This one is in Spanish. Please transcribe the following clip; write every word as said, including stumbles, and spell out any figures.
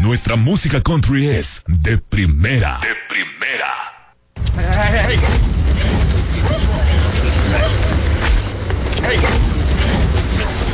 Nuestra música country es de primera. De primera. Hey, hey, hey.